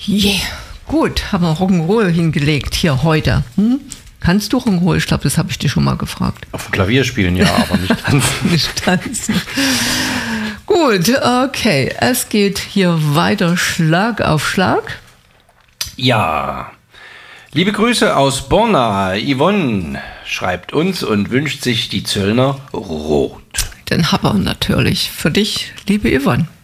Yeah, gut, haben wir Rock'n'Roll hingelegt hier heute. Kannst du Rock'n'Roll? Ich glaube, das habe ich dir schon mal gefragt. Auf dem Klavier spielen, ja, aber nicht tanzen. Nicht tanzen. Gut, okay. Es geht hier weiter Schlag auf Schlag. Ja. Liebe Grüße aus Borna. Yvonne schreibt uns und wünscht sich die Zöllner rot. Den Haber natürlich. Für dich, liebe Yvonne.